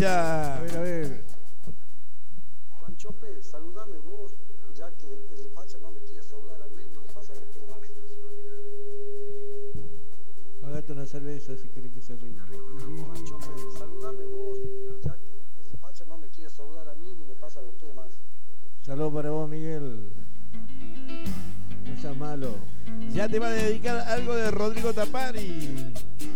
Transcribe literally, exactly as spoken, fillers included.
Ya. A ver, a ver. Juan Chope, saludame vos, ya que el facha no me quiere saludar a mí, me pasa de temas. Pagate una cerveza si querés que se ríe. Juan Chope, saludame vos, ya que el facha no me quiere saludar a mí, me pasa de temas. Saludos para vos, Miguel. No seas malo. Ya te va a dedicar algo de Rodrigo Tapari.